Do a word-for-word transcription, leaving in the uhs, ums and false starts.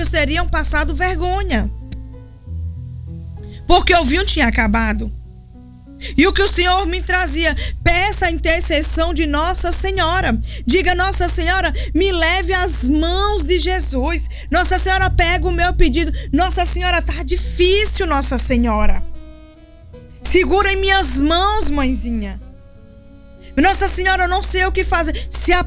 filhos teriam passado vergonha. Porque o vinho tinha acabado. E o que o Senhor me trazia, peça a intercessão de Nossa Senhora. Diga: Nossa Senhora, me leve às mãos de Jesus. Nossa Senhora, pega o meu pedido. Nossa Senhora, tá difícil, Nossa Senhora. Segura em minhas mãos, mãezinha. Nossa Senhora, eu não sei o que fazer. Se a